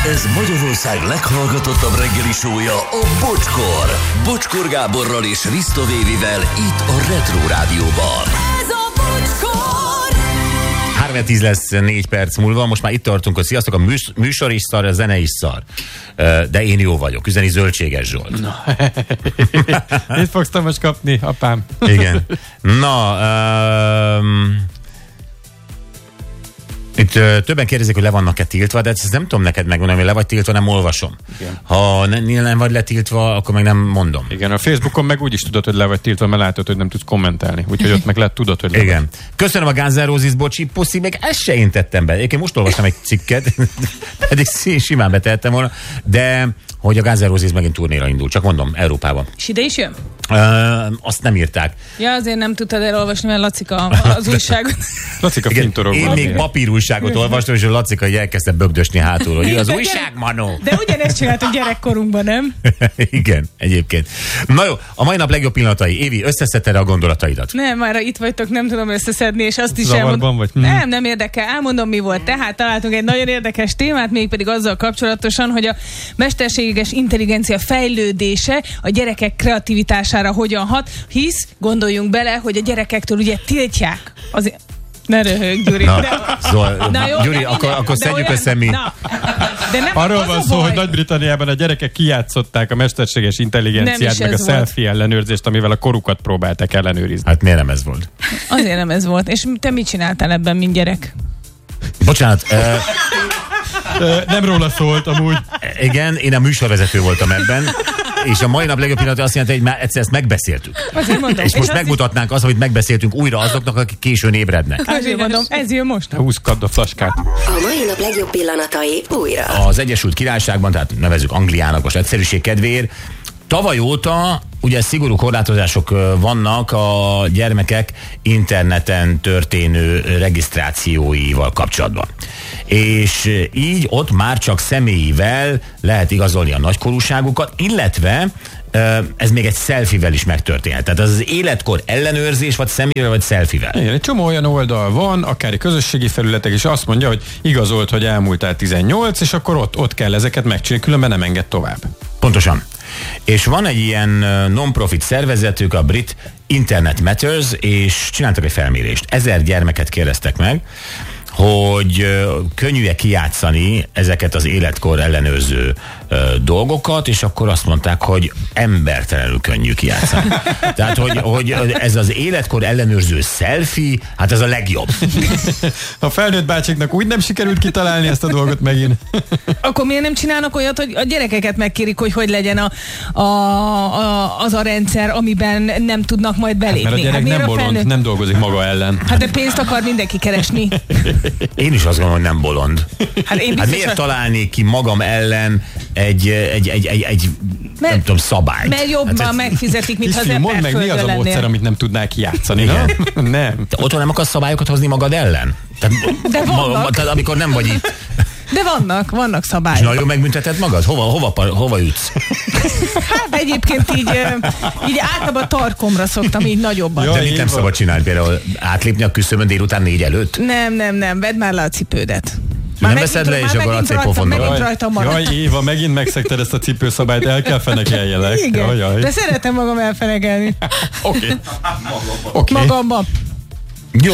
Ez Magyarország leghallgatottabb reggeli show-ja, a Bocskor. Bocskor Gáborral és Risto Vévivel itt a Retro Rádióban. Ez a Bocskor! 3-10 lesz 4 perc múlva, most már itt tartunk, hogy sziasztok, a műsor is szar, a zene is szar. De én jó vagyok, üzeni Zöldséges Zsolt. Na, mit fogsz te most kapni, apám? Igen. Na, itt többen kérdezik, hogy le vannak-e tiltva, de ezt nem tudom neked megmondani, hogy le vagy tiltva, nem olvasom. Igen. Ha nem vagy letiltva, akkor meg nem mondom. Igen, a Facebookon meg úgy is tudod, hogy le vagy tiltva, mert látod, hogy nem tudsz kommentelni. Úgyhogy ott meg tudod, hogy le igen. vagy. Köszönöm a Guns N' Roses, bocsi, puszi, még ezt se én tettem be. Én most olvastam egy cikket, pedig simán betettem volna, de hogy a Guns N' Roses megint turnéra indul, csak mondom, Európában. És ide is jön? Azt nem írták. Ja, azért nem tudtad elolvasni, mert Lacika az újságot. Lacika fintorog. Én még papírújságot olvastam, és a Lacika elkezdte bögdösni hátul, hogy az újság, Manó. De ugyanezt csináltuk gyerekkorunkban, nem? Igen, egyébként. Na jó, a mai nap legjobb pillanatai. Évi, összeszedted a gondolataidat? Nem, már itt vagytok, nem tudom összeszedni, és azt is zavarban vagy? Nem érdekel. Elmondom, mi volt. Tehát találtunk egy nagyon érdekes témát, mégpedig azzal kapcsolatosan, hogy a mesterséges intelligencia fejlődése a gyerekek kreativitására hogyan hat, hisz gondoljunk bele, hogy a gyerekektől ugye tiltják az... Ne röhög, Gyuri. Gyuri, akkor szedjük össze mi. Arról van szó, hogy Nagy-Britanniában a gyerekek kijátszották a mesterséges intelligenciát, meg a selfie ellenőrzést, amivel a korukat próbálták ellenőrizni. Hát miért nem ez volt? Azért nem ez volt. És te mit csináltál ebben, mint gyerek? Bocsánat. Nem róla szólt amúgy. Igen, én a műsorvezető voltam ebben, és a mai nap legjobb pillanat azt jelenti, hogy már egyszer ezt megbeszéltük. Mondom, és most megmutatnánk azt, amit megbeszéltünk újra azoknak, akik későn ébrednek. Azért mondom, ez jön most. Húzkad a flaskát. A mai nap legjobb pillanatai újra. Az Egyesült Királyságban, tehát nevezzük Angliának most egyszerűség kedvéért, tavaly óta ugye szigorú korlátozások vannak a gyermekek interneten történő regisztrációival kapcsolatban. És így ott már csak személyivel lehet igazolni a nagykorúságukat, illetve ez még egy selfie-vel is megtörténhet. Tehát az életkor ellenőrzés, vagy személyvel, vagy selfie-vel. Igen, egy csomó olyan oldal van, akár közösségi felületek is azt mondja, hogy igazolt, hogy elmúltál 18, és akkor ott kell ezeket megcsinálni, különben nem enged tovább. Pontosan. És van egy ilyen non-profit szervezetük, a brit Internet Matters, és csináltak egy felmérést. 1000 gyermeket kérdeztek meg, hogy könnyű-e kijátszani ezeket az életkor ellenőrző dolgokat, és akkor azt mondták, hogy embertelenül könnyű kijátszani. Tehát, hogy ez az életkor ellenőrző selfie, hát ez a legjobb. A felnőtt bácsiknak úgy nem sikerült kitalálni ezt a dolgot megint. Akkor miért nem csinálnak olyat, hogy a gyerekeket megkérik, hogy legyen az a rendszer, amiben nem tudnak majd belépni? Mert a gyerek nem bolond, nem dolgozik maga ellen. Hát de pénzt akar mindenki keresni. Én is azt gondolom, hogy nem bolond. Hát miért találnék ki magam ellen egy nem tudom, szabályt? Mert jobban megfizetik, mint ha az mondd meg, mi az a módszer, amit nem tudnál kijátszani, nem? Te otthon nem akarsz szabályokat hozni magad ellen? De vannak. Tehát amikor nem vagy itt. De vannak szabályok. És nagyon megbünteted magad? Hova ütsz? Hát egyébként így általában tarkomra szoktam így nagyobban. De mit nem szabad csinálni? Például átlépni a küszöbön délután 4 előtt? Nem, vedd már le a cipődet. Nem veszed le, és akkor adsz egy pofont. Jaj, Éva, megint megszegted ezt a cipőszabályt, el kell fenekeljelek. Igen, de szeretem magam elfenekelni. Oké. Magamban. Jó,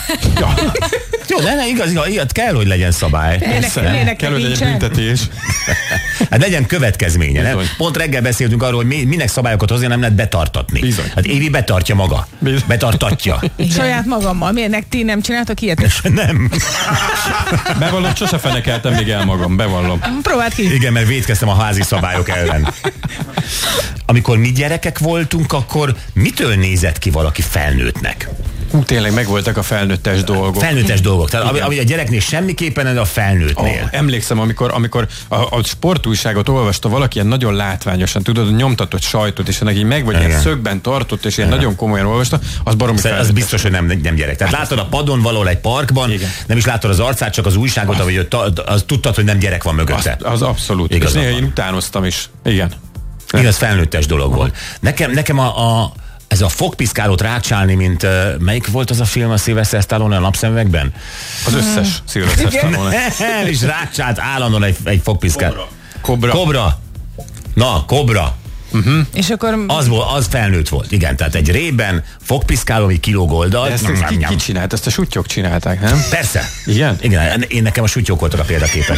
de igaz, kell, hogy legyen szabály. Kell, hogy legyen büntetés. Hát legyen következménye, nem? Pont reggel beszéltünk arról, hogy minek szabályokat hozni, nem lehet betartatni. Bizony. Hát Évi betartja maga. Betartatja. Saját magammal. Miért ti nem csináltok ilyet? Nem. Bevallom, sose fenekeltem még el magam, bevallom. Próbáld ki. Igen, mert vétkeztem a házi szabályok ellen. Amikor mi gyerekek voltunk, akkor mitől nézett ki valaki felnőttnek? Tényleg megvoltak a felnőttes dolgok. Felnőttes dolgok. Tehát ami a gyereknél semmiképpen, de a felnőttnél. Emlékszem, amikor a sportújságot olvasta valaki ilyen nagyon látványosan, tudod, nyomtatott sajtot, és ennek így meg vagy ilyen szögben tartott, és ilyen nagyon komolyan olvasta, az baromi felnőttes. Az biztos, hogy nem gyerek. Tehát látod a padon valahol egy parkban, igen. Nem is látod az arcát, csak az újságot, ahogy az tudtad, hogy nem gyerek van mögötte. Az abszolút. És néha én utánoztam is. Igen. Igen, ez felnőttes dolog volt. Nekem ez a fogpiszkálót rákcsálni, mint melyik volt az a film a Sylvester Stallone a napszemüvegben? Az összes Sylvester Stallone. És rákcsált állandóan egy fogpiszkáló. Kobra. Na, Kobra. És akkor... Az felnőtt volt, igen. Tehát egy rében fogpiszkáló, egy kilóg oldal. De ezt ki csinált? Ezt a sutyok csinálták, nem? Persze. Igen? Igen, én nekem a sutyok voltak a példaképek.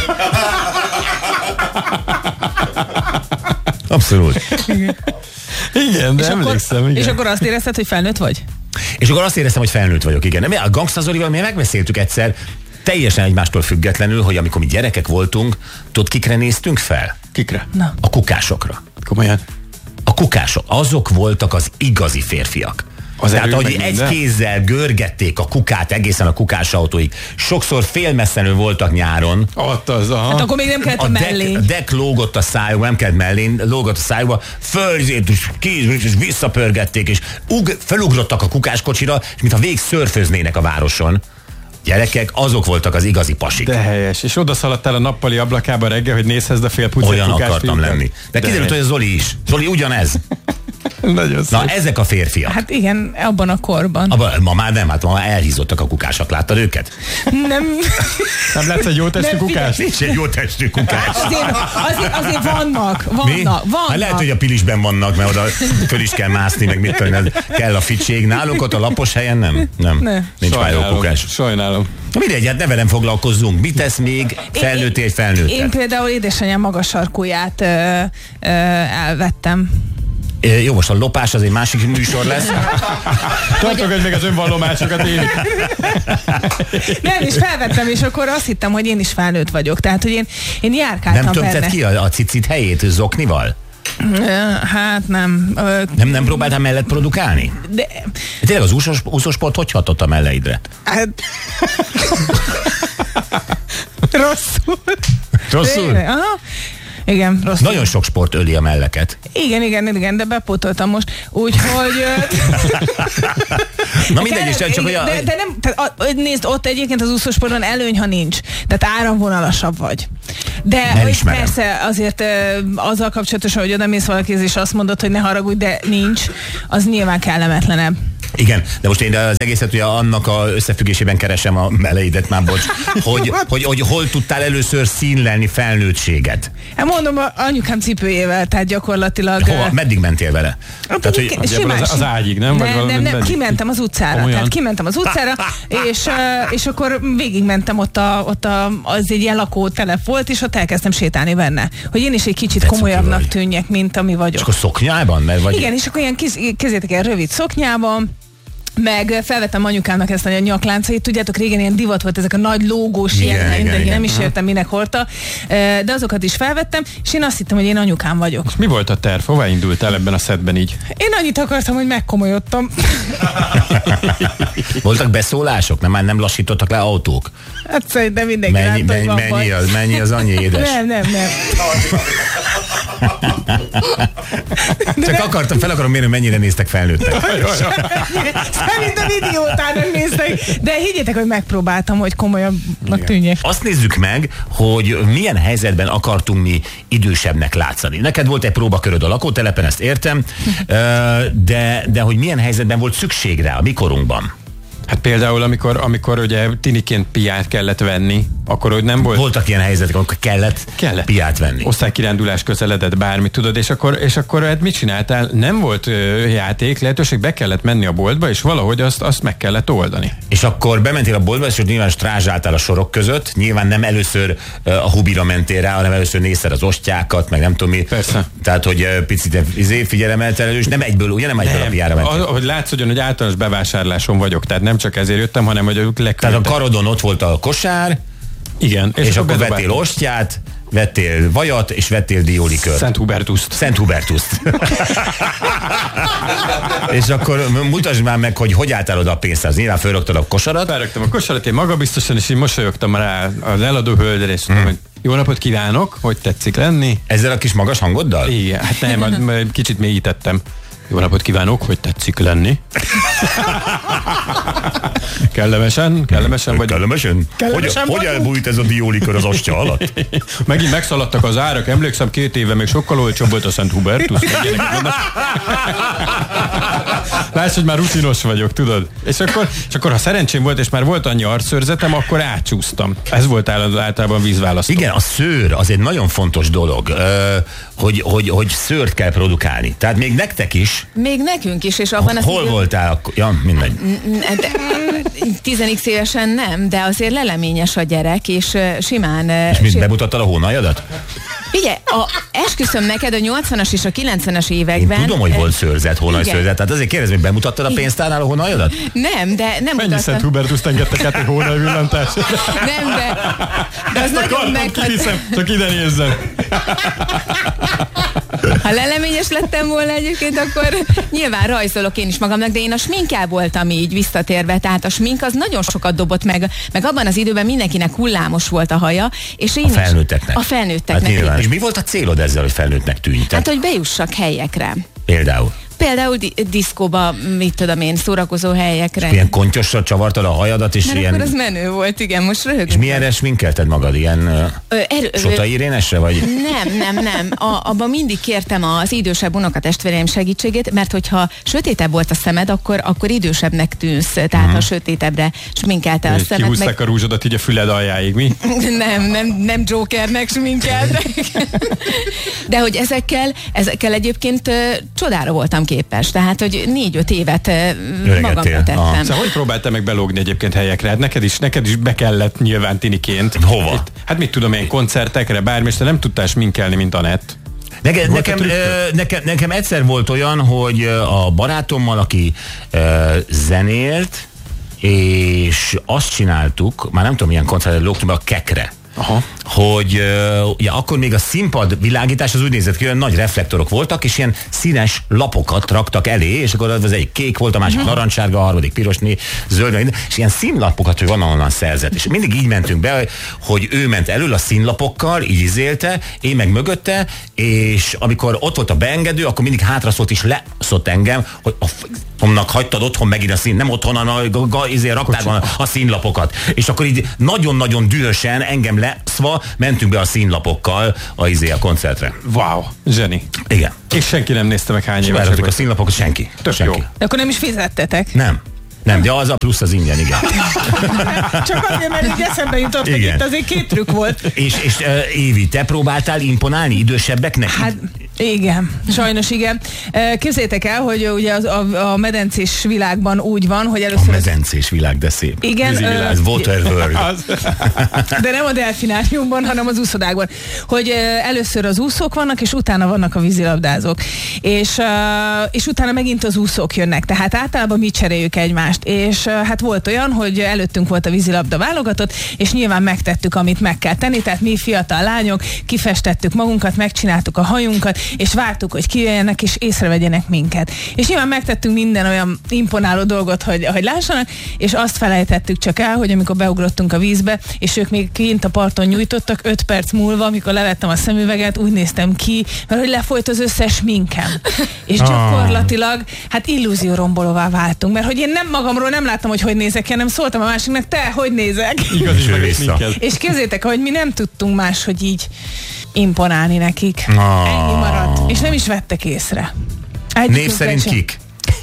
Abszolút. Igen, de emlékszem. Igen. És akkor azt érezted, hogy felnőtt vagy? És akkor azt éreztem, hogy felnőtt vagyok, igen. A Gangsta Zolival mi megbeszéltük egyszer, teljesen egymástól függetlenül, hogy amikor mi gyerekek voltunk, tudod, kikre néztünk fel? Kikre? Na. A kukásokra. Komolyan? A kukások, azok voltak az igazi férfiak. Tehát, ahogy egy kézzel görgették a kukát egészen a kukásautóig. Sokszor félmesszenő voltak nyáron. Ott az, aha. Hát akkor még nem kellett a mellé. A dek lógott a szájukba, nem kellett mellén, lógott a szájukba, fölzét, és visszapörgették, és felugrottak a kukáskocsira, és mintha végig szörföznének a városon. Gyerekek, azok voltak az igazi pasik. De helyes. És oda szaladtál a nappali ablakába reggel, hogy nézhez a fél pucér olyan akartam filmben. lenni. De kiderült, hogy a Zoli is. Zoli ugyanez. Nagyon szép. Na, ezek a férfiak. Hát igen, abban a korban. Ma már nem, hát ma már elhízottak a kukások. Láttad őket? Nem lesz egy jó testű kukás? Nincs egy jó testű kukás. Azért vannak. Hát lehet, hogy a Pilisben vannak, mert oda föl is kell mászni, meg mit tudom, kell a ficség. Nálunk ott a lapos helyen nem. Nincs már jó kukás. Sajnálom. Mindegy, hát ne velem foglalkozzunk. Mit tesz még felnőtt egy felnőttet? Én például édesanyám magas sarkúját elvettem. Jó, most a lopás az egy másik műsor lesz. Tartogatj meg az önvallomásokat én. Nem, és felvettem, és akkor azt hittem, hogy én is felnőtt vagyok. Tehát, hogy én járkáltam nem benne. Nem tömted ki a cicit helyét zoknival? Hát nem. Nem próbáltál mellett produkálni? De... Tényleg az úszósport hogy hatott a melleidre? Hát... Rosszul. Rosszul? Aha. Igen, rosszul. Nagyon sok sport öli a melleket. Igen, de bepótoltam most. Úgyhogy... Na mindegy is, csak olyan... De nem, nézd, ott egyébként az úszósporton előny, ha nincs. Tehát áramvonalasabb vagy. De hogy persze azért azzal kapcsolatosan, hogy oda mész valakihez és azt mondod, hogy ne haragudj, de nincs, az nyilván kellemetlenebb. Igen, de most én az egészet ugye annak a összefüggésében keresem a meleidet már, bocs, hogy hol tudtál először színlelni felnőttséget. Hát mondom, anyukám cipőjével, tehát gyakorlatilag... Hova? Meddig mentél vele? Tehát, hogy az ágyig, nem? Nem, kimentem az utcára. Komolyan? Tehát kimentem az utcára, és akkor végigmentem ott az egy ilyen lakótelep volt, és ott elkezdtem sétálni benne. Hogy én is egy kicsit komolyabbnak tűnjek, mint ami vagyok. És akkor szoknyában? Igen, és akkor ilyen kezétek ilyen rövid szoknyában, meg felvettem anyukámnak ezt a nyakláncait, tudjátok, régen ilyen divat volt ezek a nagy lógós ilyen, nem is értem, minek hordta, de azokat is felvettem, és én azt hittem, hogy én anyukám vagyok. És mi volt a terv? Hová indultál ebben a szedben így? Én annyit akartam, hogy megkomolyodtam. Voltak beszólások? Nem lassítottak le autók? Hát szerintem mindenki mennyi az annyi édes? Nem. Csak fel akarom mérni, mennyire néztek felnőttek. Szerintem idiótának néztek, de higgyétek, hogy megpróbáltam, hogy komolyabbnak tűnjek. Azt nézzük meg, hogy milyen helyzetben akartunk mi idősebbnek látszani. Neked volt egy próbaköröd a lakótelepen, ezt értem, de hogy milyen helyzetben volt szükség rá a mi korunkban? Hát például, amikor ugye tiniként piát kellett venni, akkor hogy nem volt... Voltak ilyen helyzetek, amikor kellett piát venni. Osztálykirándulás közeledett, bármit tudod, és akkor hát mit csináltál? Nem volt játék, lehetőség, be kellett menni a boltba, és valahogy azt meg kellett oldani. És akkor bementél a boltba, és nyilván strázsáltál a sorok között, nyilván nem először a hubira mentél rá, hanem először nézted az ostyákat, meg nem tudom mi. Persze. Tehát, hogy picit figyelemeltel és nem egyből, ugye nem egyből a piára mentél. Hogy látszódjon, hogy általános bevásárláson vagyok, tehát nem csak ezért jöttem, hanem hogy legküldtek. Tehát a karodon ott volt a kosár, igen, és akkor vettél ostyát, vettél vajat, és vettél diólikört. Szent Hubertuszt. És akkor mutasd már meg, hogy álltál oda a pénzhez. Nyilván fölraktad a kosarat. Felraktam a kosarat, én magabiztosan, és így mosolyogtam rá az eladó hölgyre, és mondtam, hogy jó napot kívánok, hogy tetszik lenni. Ezzel a kis magas hangoddal? Igen, hát nem, kicsit mélyítettem. Jó napot kívánok, hogy tetszik lenni. Kellemesen vagy. Kellemesen? Hogy elbújt ez a diólikör az astya alatt? Megint megszaladtak az árak, emlékszem 2 éve még sokkal olcsóbb volt a Szent Hubertus. Láss, hogy már rutinos vagyok, tudod? És akkor ha szerencsém volt, és már volt annyi arcszőrzetem, akkor átcsúsztam. Ez volt általában vízválasztó. Igen, a szőr az egy nagyon fontos dolog, hogy szőrt kell produkálni. Tehát még nektek is. Még nekünk is, és abban hol voltál akkor? Ja, mindegy. 10x évesen nem, de azért leleményes a gyerek, és simán... És mit, bemutattad a hónaljadat? Figyelj, esküszöm neked a 80-as és a 90-es években... Én tudom, hogy volt szőrzet, hónalszőrzet. Tehát azért kérdezem, hogy bemutattad a pénztárnál a hónaljadat? Nem, de nem mennyi Szent Hubertuszt engedtek át egy hónalvillantás? Nem, de az nagyon meghat... Csak ide nézzen. Ha leleményes lettem volna egyébként, akkor nyilván rajzolok én is magamnak, de én a sminkkel voltam így visszatérve, tehát a smink az nagyon sokat dobott meg abban az időben mindenkinek hullámos volt a haja, és én a felnőtteknek. A felnőtteknek. Hát és mi volt a célod ezzel, hogy felnőttnek tűnj? Hát, hogy bejussak helyekre. Például diszkóba, mit tudom én, szórakozó helyekre. És milyen kontyosra csavartad a hajadat, és mert ilyen... akkor az menő volt, igen, most röhögünk. És milyenre sminkelted magad? Ilyen Sota Irénesre, vagy? Nem. Abban mindig kértem az idősebb unokatestvéreim segítségét, mert hogyha sötétebb volt a szemed, akkor idősebbnek tűnsz, tehát ha sötétebbre sminkelte a szemed. Kihúzták a rúzsodat így a füled aljáig, mi? Nem Jokernek sminkelte. De hogy ezekkel egyébként csodára voltam képes. Tehát, hogy 4-5 évet magamra tettem. Szóval hogy próbáltál meg belógni egyébként helyekre? Hát neked is be kellett nyilván tiniként. Hova? Hát mit tudom én, koncertekre, bármi, és te nem tudtál sminkelni, mint Anett. Nekem egyszer volt olyan, hogy a barátommal, aki zenélt, és azt csináltuk, már nem tudom, milyen koncertre lógtunk be a Kekre. Aha. Hogy ugye akkor még a színpad világítás az úgy nézett ki, hogy nagy reflektorok voltak, és ilyen színes lapokat raktak elé, és akkor az egyik kék volt, a másik narancssárga, a harmadik piros, zöld, és ilyen színlapokat, hogy onnan szerzett. És mindig így mentünk be, hogy ő ment elől a színlapokkal, így izélte, én meg mögötte, és amikor ott volt a beengedő, akkor mindig hátraszólt is leszott engem, hogy onnak hagytad otthon megint a szín, nem otthon, hanem raktárban a színlapokat. És akkor így nagyon-nagyon dühösen engem leszva mentünk be a színlapokkal a koncertre. Wow, zseni. Igen. És senki nem nézte meg hány éves a színlapokat, senki. Tök jó. De akkor nem is fizettetek? Nem, de az a plusz az ingyen, igen. Csak azért, mert így eszembe jutott, hogy itt azért 2 trükk volt. És Évi, te próbáltál imponálni idősebbeknek? Hát igen, sajnos igen. Képzeljétek el, hogy ugye a medencés világban úgy van, hogy először... A medencés világ, de szép. Igen. Ez Waterworld. De nem a delfináriumban, hanem az úszodákban. Hogy először az úszók vannak, és utána vannak a vízilabdázók. És utána megint az úszók jönnek. Tehát általában mi cseréljük egymást. És hát volt olyan, hogy előttünk volt a vízilabda válogatott, és nyilván megtettük, amit meg kell tenni, tehát mi fiatal lányok kifestettük magunkat, megcsináltuk a hajunkat, és vártuk, hogy kijöjjenek, és észrevegyenek minket. És nyilván megtettünk minden olyan imponáló dolgot, hogy lássanak, és azt felejtettük csak el, hogy amikor beugrottunk a vízbe, és ők még kint a parton nyújtottak, 5 perc múlva, amikor levettem a szemüveget, úgy néztem ki, mert hogy lefolyt az összes minkem. És gyakorlatilag, hát illúziórombolóvá váltunk, mert hogy én magamról nem láttam, hogy nézek ki, hanem szóltam a másiknak, te, hogy nézek? És képzeljétek, hogy mi nem tudtunk máshogy így imponálni nekik. Ennyi maradt. És nem is vettek észre. Név szerint kik?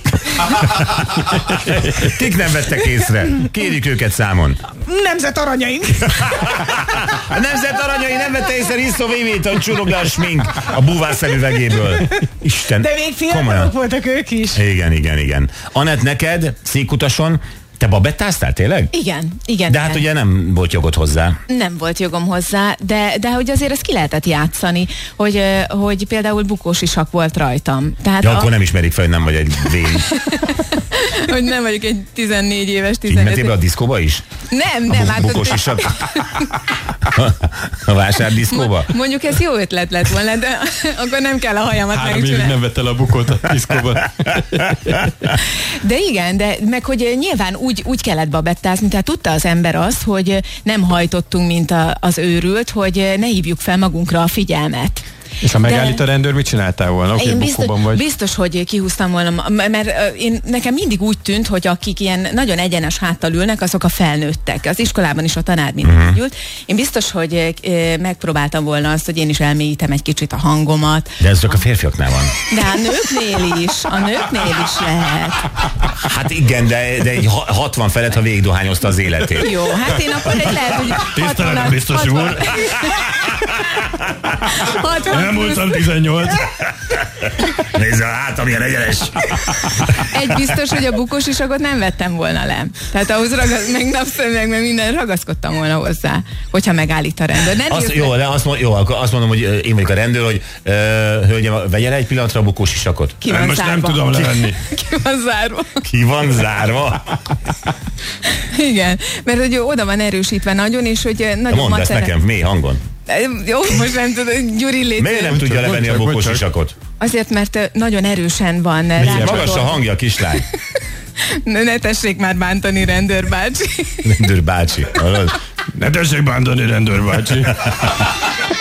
Kik nem vettek észre? Kérjük őket számon. Nemzet aranyaink. A nemzet aranyai nem vette észre Risto Vévét, hogy csurog le a smink a búvár szemüvegéből. Isten. De még fiatalok voltak ők is. Igen. Anett, neked székutason te babettáztál tényleg? Igen. De hát ugye nem volt jogod hozzá. Nem volt jogom hozzá, de hogy azért ezt ki lehetett játszani, hogy például bukós isak volt rajtam. Tehát akkor nem ismerik fel, hogy nem vagy egy vén. Hogy nem vagyok egy 14 éves, 15 éves. Így mentél be a diszkóba is? Nem. Bukós isak? A vásárdiszkóba? Mondjuk ez jó ötlet lett volna, de akkor nem kell a hajamat megcsinálni. 3 évig nem vett el a bukót a diszkóban. De igen, de meg hogy nyilván úgy kellett babettázni, tehát tudta az ember azt, hogy nem hajtottunk, mint az őrült, hogy ne hívjuk fel magunkra a figyelmet. És ha megállít a rendőr, mit csináltál volna? Én bukóban vagy. biztos, hogy kihúztam volna, mert nekem mindig úgy tűnt, hogy akik ilyen nagyon egyenes háttal ülnek, azok a felnőttek. Az iskolában is a tanár mindig ült. Én biztos, hogy megpróbáltam volna azt, hogy én is elmélyítem egy kicsit a hangomat. De ez csak a férfiaknál van. De a nőknél is lehet. Hát igen, de egy 60 felett, ha végigdohányozta az életét. Jó, hát én akkor egy lehet, hogy... Tiszteletem, biztos úr. 60 Elmúltam 18. Nézd a hátam, milyen egyenes. Egy biztos, hogy a bukós isagot nem vettem volna le. Tehát ahhoz meg napszemüveg, meg minden ragaszkodtam volna hozzá, hogyha megállít a rendőr. Akkor azt mondom, hogy én vagyok a rendőr, hogy hölgyem, vegye le egy pillanatra a bukós isakot. Ki van Most zárva. nem tudom levenni. Ki van zárva. Ki van zárva? Igen, mert hogy oda van erősítve nagyon, és hogy nagyon Mondd ezt nekem, mély hangon. Jó, most nem tudom, Gyuri légy. Miért nem tudja levenni a bukós isakot? Azért, mert nagyon erősen van rácsatolva. Magas a hangja, kislány. Ne tessék már bántani, rendőr bácsi. Rendőr bácsi. Ne tessék bántani, rendőr bácsi.